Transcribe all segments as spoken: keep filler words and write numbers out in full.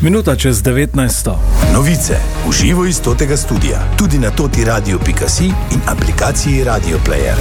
Minuta čez devetnajsto. Novice v živo iz totega studia, tudi na toti radio pika si in aplikaciji Radio Player.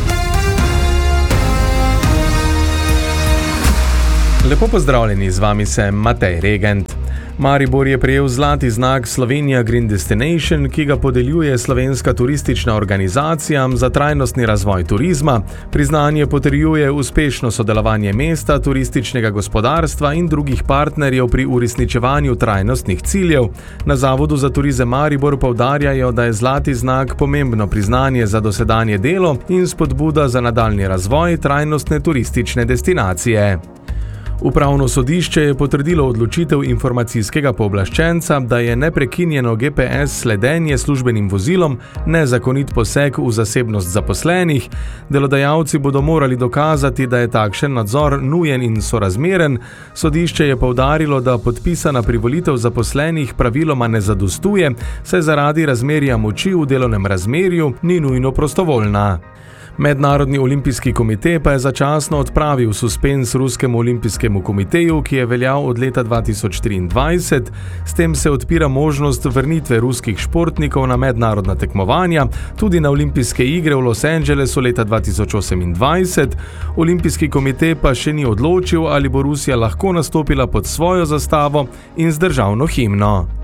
Lepo pozdravljeni, z vami sem Matej Regent. Maribor je prejel zlati znak Slovenia Green Destination, ki ga podeljuje Slovenska turistična organizacija za trajnostni razvoj turizma. Priznanje potrjuje uspešno sodelovanje mesta, turističnega gospodarstva in drugih partnerjev pri uresničevanju trajnostnih ciljev. Na Zavodu za turizem Maribor poudarjajo, da je zlati znak pomembno priznanje za dosedanje delo in spodbuda za nadaljnji razvoj trajnostne turistične destinacije. Upravno sodišče je potrdilo odločitev informacijskega pooblaščenca, da je neprekinjeno G P S sledenje službenim vozilom nezakonit poseg v zasebnost zaposlenih. Delodajalci bodo morali dokazati, da je takšen nadzor nujen in sorazmeren. Sodišče je poudarilo, da podpisana privolitev zaposlenih praviloma ne zadostuje, saj zaradi razmerja moči v delovnem razmerju ni nujno prostovoljna. Mednarodni olimpijski komite pa je začasno odpravil suspenz Ruskemu olimpijskemu komiteju, ki je veljal od leta dva tisoč triindvajset. S tem se odpira možnost vrnitve ruskih športnikov na mednarodna tekmovanja, tudi na olimpijske igre v Los Angelesu leta dva tisoč osemindvajset. Olimpijski komite pa še ni odločil, ali bo Rusija lahko nastopila pod svojo zastavo in z državno himno.